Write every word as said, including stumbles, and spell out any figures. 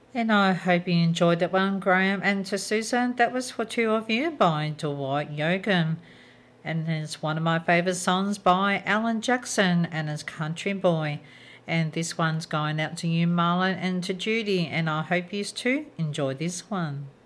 And I hope you enjoyed that one, Graham. And to Susan, that was For Two of You by Dwight Yoakam. And it's one of my favourite songs by Alan Jackson and his Country Boy. And this one's going out to you, Marlon, and to Judy. And I hope you too enjoy this one.